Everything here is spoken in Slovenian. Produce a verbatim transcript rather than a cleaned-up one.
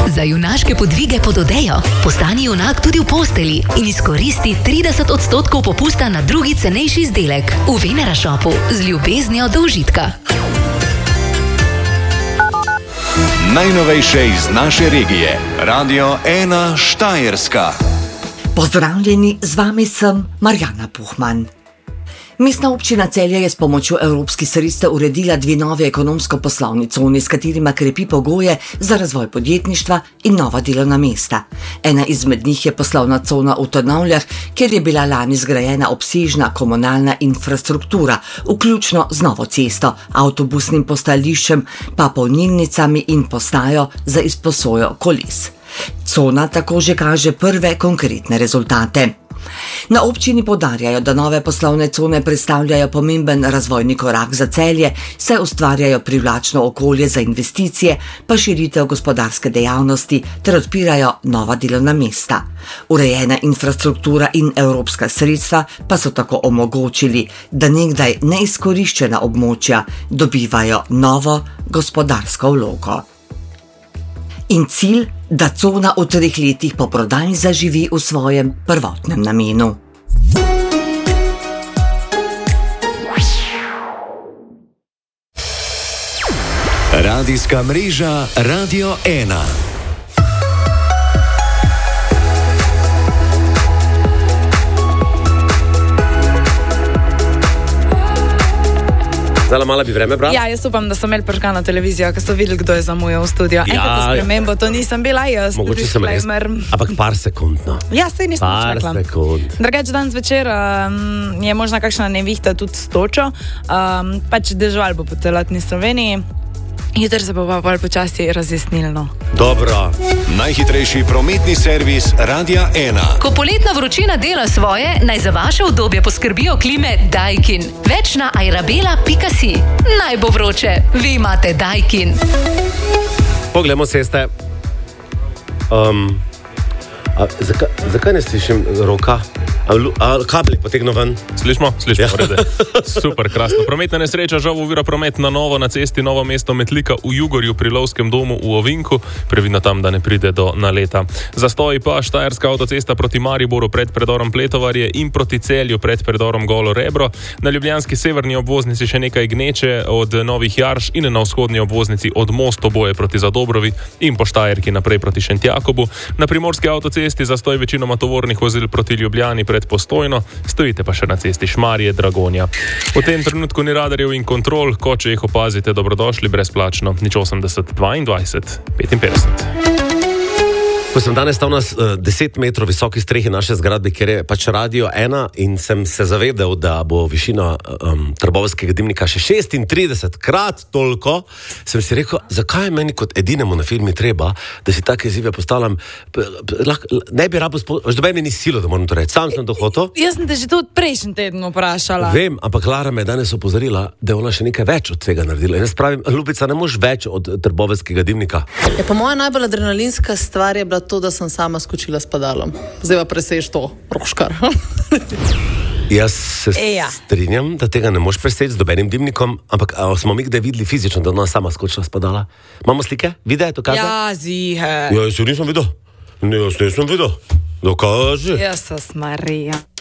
Za junaške podvige pod odejo postani junak tudi v posteli in izkoristi trideset odstotkov popusta na drugi cenejši izdelek v Venera Shopu z ljubeznijo do užitka. Najnovejše iz naše regije. Radio ena Štajerska. Pozdravljeni, z vami sem Marjana Puhman. Mestna občina Celje je s pomočjo evropskih sredstev uredila dve nove ekonomsko-poslovni coni, s katerima krepi pogoje za razvoj podjetništva in nova delovna mesta. Ena izmed njih je poslovna cona v Trnovljah, kjer je bila lani zgrajena obsežna komunalna infrastruktura, vključno z novo cesto, avtobusnim postajališčem, pa polnilnicami in postajo za izposojo koles. Cona tako že kaže prve konkretne rezultate. Na občini poudarjajo, da nove poslovne cone predstavljajo pomemben razvojni korak za Celje, saj ustvarjajo privlačno okolje za investicije, pa širitev gospodarske dejavnosti ter odpirajo nova delovna mesta. Urejena infrastruktura in evropska sredstva pa so tako omogočili, da nekdaj neizkoriščena območja dobivajo novo gospodarsko vlogo. In cilj, da cona v treh letih po prodaji zaživi v svojem prvotnem namenu. Radijska mreža Radio ena. Zdaj malo bi vreme bral? Ja, jaz upam, da so imeli prižgano televizijo, ker so videli, kdo je zamujal v studio. Ja. Enkrat za spremembo, to nisem bila jaz. Mogoče sem res, ampak par sekund, no. Ja, sej nisem par čakala. sekund. Drugač dan zvečer um, je možna kakšna nevihta tudi s točo. Um, pač dežval bo po celotni Sloveniji. Jutri se bo pa bolj počasi razjasnilo. Dobro. Najhitrejši prometni servis Radia ena. Ko poletna vročina dela svoje, naj za vaše udobje poskrbijo klime Daikin. Več na airabela pika si. Naj bo vroče, vi imate Daikin. Poglejmo ceste. Um, a, zakaj, zakaj ne slišim roka? A, a kablik potegno ven? Slišmo? Slišmo, Ja. vrede. Super, krasno. Prometna nesreča žal ovira promet na novo na cesti Novo mesto Metlika v Jugorju pri Lovskem domu v Ovinku. Previdno tam, da ne pride do naleta. Zastoji pa Štajerska avtocesta proti Mariboru pred predorom Pletovarje in proti Celju pred predorom Golo Rebro. Na ljubljanski severni obvoznici še nekaj gneče od Novih Jarš in na vzhodni obvoznici od Mostoboje proti Zadobrovi in po Štajerki naprej proti Šentjakobu. Na primorski avtocesti zastoj večinoma tovornih vozil proti Ljubljani pred Postojno, stojite pa še na cesti Šmarje Dragonja. V tem trenutku ni radarjev in kontrol, ko če jih opazite, dobrodošli brezplačno. Nič osemdeset dvaindvajset petinpetdeset. Ko sem danes stal na uh, deset metrov visoki strehi naše zgradbe, kjer je pač Radio ena in sem se zavedel, da bo višina um, Trbovskega dimnika še šestintrideset krat toliko, sem si rekel, zakaj meni kot edinemu na filmi treba, da si take izzive postavljam, p- p- lahko, ne bi rabo, spo- že dobe mi ni silo, da moram to reči, sam sem to hotel. Jaz sem te že tudi prejšnji teden vprašala. Vem, ampak Lara me je danes opozorila, da je ona še nekaj več od tega naredila. In jaz pravim, Ljubica, ne moš več od Trbovskega dimnika. Ja, pa moja najbolj adrenalinska stvar je bila to, da sem sama skočila s padalom. Zdaj pa preseješ to, roškar. Jaz se Eja. strinjam, da tega ne moš preseči z dobenim dimnikom, ampak a, smo mi kdaj videli fizično, da ona sama skočila s padala? Imamo slike? Videa je to kazal? Ja, zihe. Ja, jaz jo nisem videl. Ne, jaz nisem videl. Dokaži. Jaz sem Marija.